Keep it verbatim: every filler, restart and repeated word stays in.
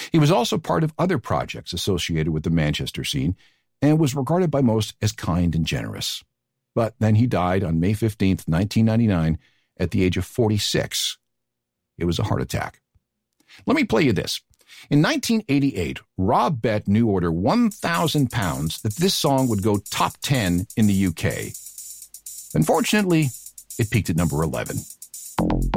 He was also part of other projects associated with the Manchester scene and was regarded by most as kind and generous. But then he died on May fifteenth, nineteen ninety-nine, at the age of forty-six. It was a heart attack. Let me play you this. In nineteen eighty-eight, Rob bet New Order one thousand pounds that this song would go top ten in the U K. Unfortunately, it peaked at number eleven.